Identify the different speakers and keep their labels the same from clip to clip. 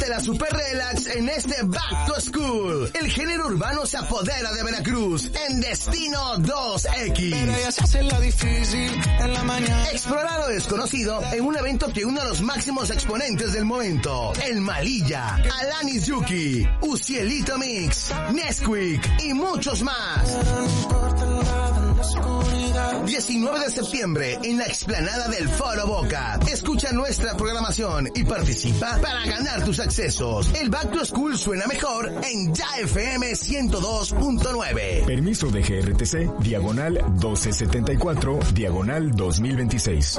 Speaker 1: Pásatela super relax en este Back to School. El género urbano se apodera de Veracruz en Destino 2X.
Speaker 2: Pero ella se hace la difícil en la mañana.
Speaker 1: Explorar lo desconocido en un evento que une a los máximos exponentes del momento. El Malilla, Alanis Yuki, Ucielito Mix, Nesquik y muchos más. 19 de septiembre en la explanada del Foro Boca. Escucha nuestra programación y participa para ganar tus accesos. El Back to School suena mejor en Ya FM 102.9.
Speaker 3: Permiso de GRTC, diagonal 1274, diagonal 2026.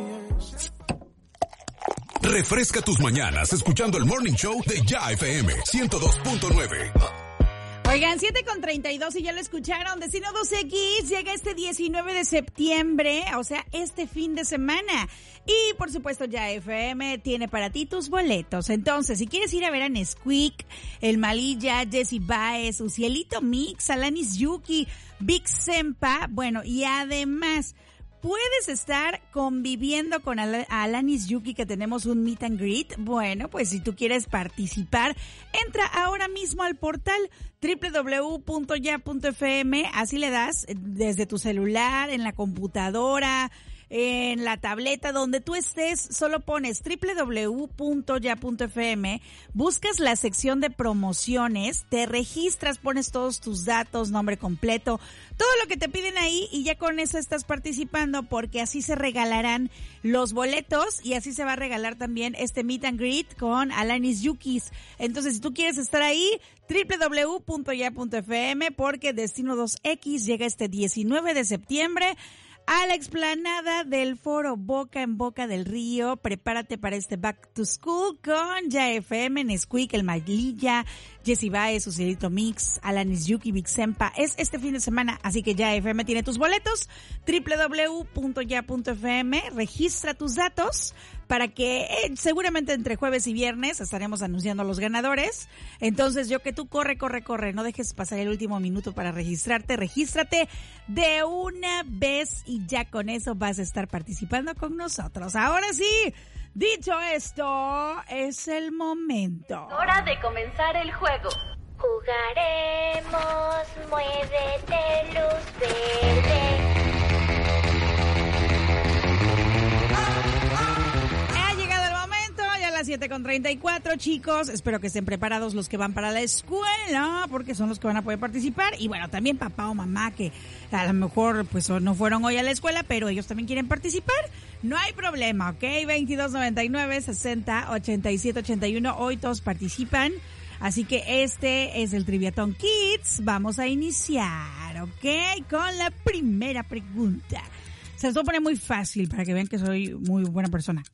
Speaker 4: Refresca tus mañanas escuchando el Morning Show de Ya FM 102.9.
Speaker 5: Oigan, 7:32 y ya lo escucharon. Destino 2X llega este 19 de septiembre, o sea, este fin de semana. Y por supuesto Ya FM tiene para ti tus boletos. Entonces, si quieres ir a ver a Nesquik, El Malilla, Jessie Baez, Ucielito Mix, Alanis Yuki, Big Sempa, bueno, y además puedes estar conviviendo con Alanis Yuki, que tenemos un meet and greet. Bueno, pues si tú quieres participar, entra ahora mismo al portal www.ya.fm, así le das desde tu celular, en la computadora, en la tableta, donde tú estés, solo pones www.ya.fm, buscas la sección de promociones, te registras, pones todos tus datos, nombre completo, todo lo que te piden ahí y ya con eso estás participando, porque así se regalarán los boletos y así se va a regalar también este meet and greet con Alanis Yukis. Entonces, si tú quieres estar ahí, www.ya.fm, porque Destino 2X llega este 19 de septiembre a la explanada del Foro Boca en Boca del Río. Prepárate para este Back to School con Ya FM, Nesquik, El Malilla, Jessie Baez, Ucielito Mix, Alanis Yuki, Big Sempa. Es este fin de semana, así que Ya FM tiene tus boletos. www.ya.fm, registra tus datos para que seguramente entre jueves y viernes estaremos anunciando a los ganadores. Entonces, yo que tú corre, no dejes pasar el último minuto para registrarte. Regístrate de una vez y ya con eso vas a estar participando con nosotros. Ahora sí, dicho esto, es el momento.
Speaker 6: Hora de comenzar el juego. Jugaremos, muévete, luz verde.
Speaker 5: Ha llegado el momento, ya a las 7:34, chicos. Espero que estén preparados los que van para la escuela, porque son los que van a poder participar. Y bueno, también papá o mamá que a lo mejor pues no fueron hoy a la escuela, pero ellos también quieren participar. No hay problema, ¿ok? 2299-60-8781. Hoy todos participan. Así que este es el Triviatón Kids. Vamos a iniciar, ¿ok? Con la primera pregunta. Se los voy a poner muy fácil para que vean que soy muy buena persona.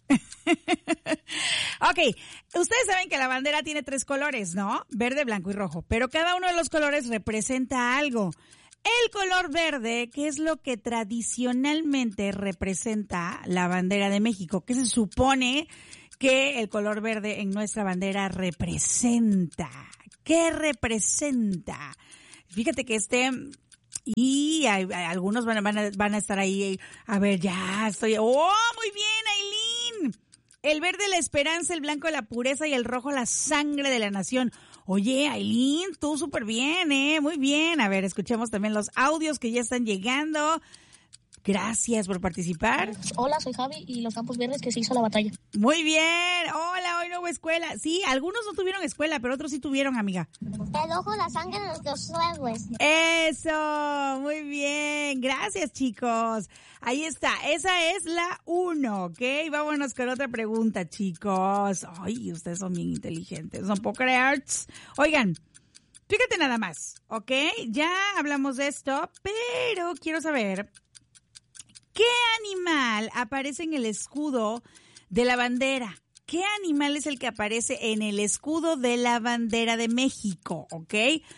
Speaker 5: Ok, ustedes saben que la bandera tiene 3 colores, ¿no? Verde, blanco y rojo. Pero cada uno de los colores representa algo. El color verde, ¿qué es lo que tradicionalmente representa la bandera de México? ¿Qué se supone que el color verde en nuestra bandera representa? ¿Qué representa? Fíjate que y algunos van a estar ahí, a ver, ya estoy, ¡oh, muy bien, Aileen! El verde la esperanza, el blanco la pureza y el rojo la sangre de la nación. Oye, Aileen, tú súper bien, muy bien. A ver, escuchemos también los audios que ya están llegando. Gracias por participar.
Speaker 7: Hola, soy Javi y los Campos Verdes que se hizo la batalla.
Speaker 5: Muy bien. Hola, hoy no hubo escuela. Sí, algunos no tuvieron escuela, pero otros sí tuvieron, amiga.
Speaker 7: El ojo, la sangre, los héroes.
Speaker 5: Eso, muy bien. Gracias, chicos. Ahí está. Esa es la 1, ¿ok? Vámonos con otra pregunta, chicos. Ay, ustedes son bien inteligentes. No puedo creer. Oigan, fíjate nada más, ¿ok? Ya hablamos de esto, pero quiero saber, ¿qué animal aparece en el escudo de la bandera? ¿Qué animal es el que aparece en el escudo de la bandera de México? ¿Ok?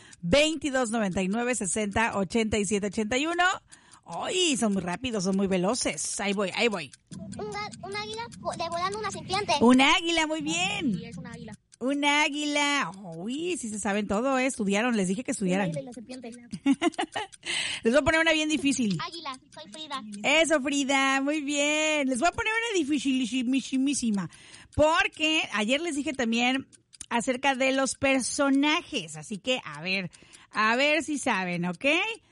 Speaker 5: 2299-60-8781. ¡Ay! Son muy rápidos, son muy veloces. Ahí voy.
Speaker 7: Un águila devorando una serpiente.
Speaker 5: Un águila, muy bien.
Speaker 7: Sí, es una águila.
Speaker 5: Un águila. Uy, sí se saben todo, estudiaron. Les dije que estudiaran.
Speaker 7: Un águila y la serpiente.
Speaker 5: Les voy a poner una bien difícil.
Speaker 7: Águila, soy Frida.
Speaker 5: Eso, Frida, muy bien. Les voy a poner una dificilísima. Porque ayer les dije también acerca de los personajes. Así que, a ver si saben, ¿ok?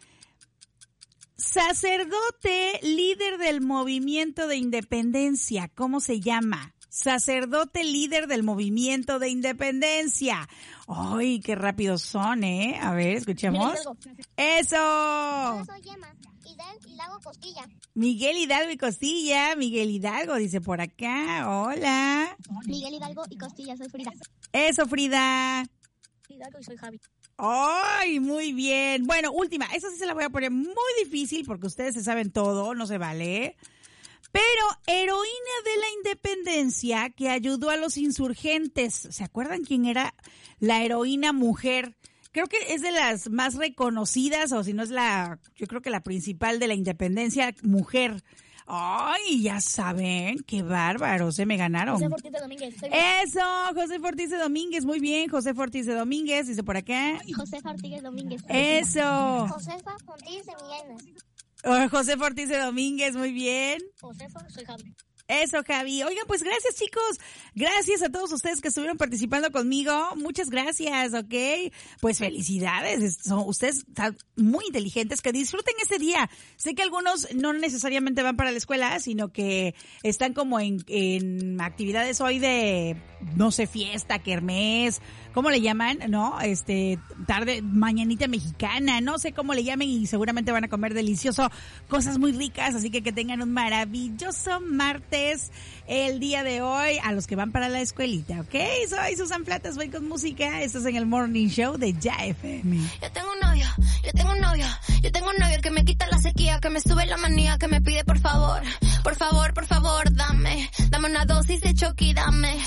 Speaker 5: Sacerdote líder del movimiento de independencia, ¿cómo se llama? Sacerdote líder del movimiento de independencia. ¡Ay, qué rápidos son, eh! A ver, escuchemos. ¡Eso!
Speaker 7: Yo soy Gemma Hidalgo Costilla.
Speaker 5: Miguel Hidalgo y Costilla. Miguel Hidalgo dice por acá. Hola.
Speaker 7: Miguel Hidalgo y Costilla, soy Frida.
Speaker 5: Eso, Frida.
Speaker 7: Hidalgo y soy Javi.
Speaker 5: ¡Ay, muy bien! Bueno, última. Esa sí se la voy a poner muy difícil porque ustedes se saben todo, no se vale. Pero heroína de la independencia que ayudó a los insurgentes. ¿Se acuerdan quién era la heroína mujer? Creo que es de las más reconocidas, o si no es yo creo que la principal de la independencia, mujer. ¡Ay, ya saben! ¡Qué bárbaros! Se me ganaron.
Speaker 7: José Fortis de Domínguez.
Speaker 5: ¡Eso! José Fortis de Domínguez. Muy bien, José Fortis de Domínguez. Dice por acá.
Speaker 7: José Fortis de Domínguez.
Speaker 5: ¡Eso!
Speaker 7: Josefa Fortis de Miguel.
Speaker 5: José Fortis de Domínguez. Muy bien.
Speaker 7: Josefa, soy Javi.
Speaker 5: Eso, Javi. Oigan, pues gracias, chicos. Gracias a todos ustedes que estuvieron participando conmigo. Muchas gracias, ¿ok? Pues felicidades. Ustedes están muy inteligentes. Que disfruten este día. Sé que algunos no necesariamente van para la escuela, sino que están como en actividades hoy de, no sé, fiesta, kermés. ¿Cómo le llaman? ¿No? Tarde, mañanita mexicana. No sé cómo le llamen y seguramente van a comer delicioso. Cosas muy ricas. Así que tengan un maravilloso martes el día de hoy a los que van para la escuelita, ¿ok? Soy Susan Platas, voy con música. Esto es en el Morning Show de Ya FM.
Speaker 8: Yo tengo un novio que me quita la sequía, que me sube la manía, que me pide por favor, dame una dosis de Chucky, dame.